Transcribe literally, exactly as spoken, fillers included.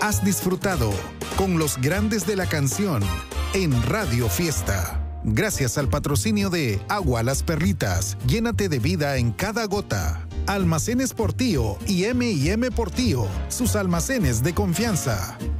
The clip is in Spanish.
has disfrutado con los grandes de la canción en Radio Fiesta. Gracias al patrocinio de Agua Las Perlitas, llénate de vida en cada gota. Almacenes Portillo y eme y eme Portillo, sus almacenes de confianza.